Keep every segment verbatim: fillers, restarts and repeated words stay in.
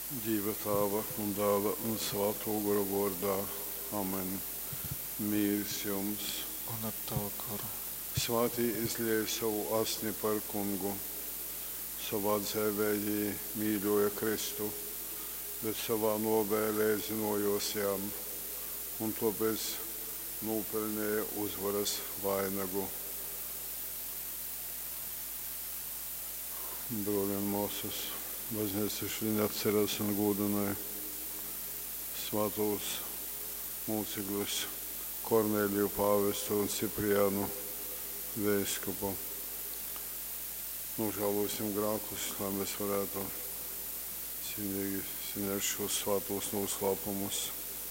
Dieva tēva un dēla un svētā gara vārdā. Amen. Mīrs jums. Un ar tavu karu. Svētī izlieja savu asni par kungu. Savā dzīvē mīļoja Kristu, bet savā novēlē zinojos jām, un tāpēc nopelnīja uzvaras vainagu. Broļi un māsas, baznīca šodien atceras un godināja svētos mūcekļus Korneliju pāvestu un Cipriānu vēskupu. Nožēlosim grēkus, lai mēs varētu cienīgi svinēt šos svētos noslēpumus.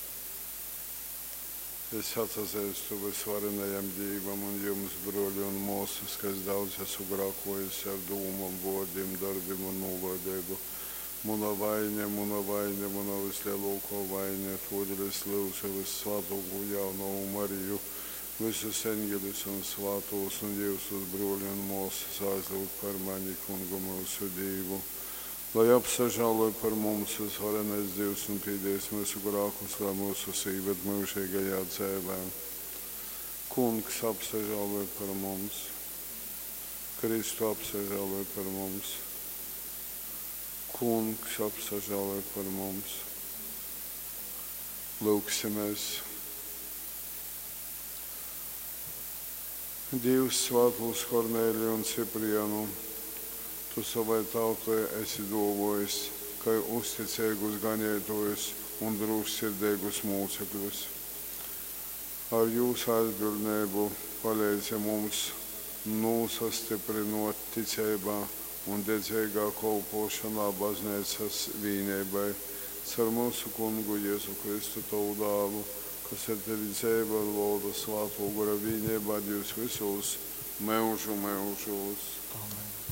Es atzīstu visvarenajam Dievam un jums, broļi un māsas, kas daudz esmu grēkojis ar domām, vārdiem, darbiem un novādību. Mana vaina, mana vaina, mana vislielākā vaina, todēļ es lūdzu vissvētāko jauno Mariju, visus eņģeļus un svētos un jūsus broļi un māsas aizlūgt par mani, kungu mūsu Dievu. Lai apsažāloja par mums visvarenais Dievs un pīdēs mūsu grēkus, lai mūsu sīvēt mūžīgajā dzīvē. Kungs apsažāloja par mums, Kristu apsažāloja par mums, Kungs apsažāloja par mums. Lūksimies. Dievs svētos Korneliju un Cipriānu, tu savai tautai esi dāvājis, kā uzticīgus ganītājus un drošsirdīgus mūcekļus. Ar jūsu atbildību palīdzi mums nosastiprinot ticībā un dedzīgā kalpošanā baznīcas vienībai caur mūsu kungu Jēzu Kristu tavu dēlu, kas ir tevi dzīve un valda svētā gara vienībā Dievs visos mūžu mūžos. Amen.